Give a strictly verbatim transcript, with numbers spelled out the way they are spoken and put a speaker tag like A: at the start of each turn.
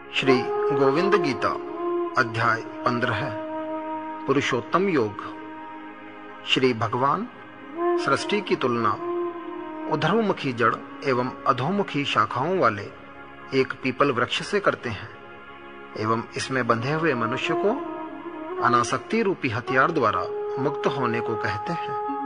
A: श्री गोविंद गीता अध्याय पंद्रह पुरुषोत्तम योग। श्री भगवान सृष्टि की तुलना ऊर्ध्वमुखी जड़ एवं अधोमुखी शाखाओं वाले एक पीपल वृक्ष से करते हैं एवं इसमें बंधे हुए मनुष्य को अनासक्ति रूपी हथियार द्वारा मुक्त होने को कहते हैं।